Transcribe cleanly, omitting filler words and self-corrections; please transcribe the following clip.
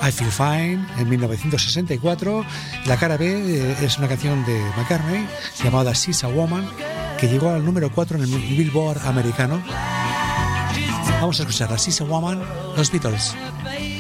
I Feel Fine en 1964. La cara B es una canción de McCartney llamada She's a Woman, que llegó al número 4 en el Billboard americano. Vamos a escuchar a She's a Woman, los Beatles.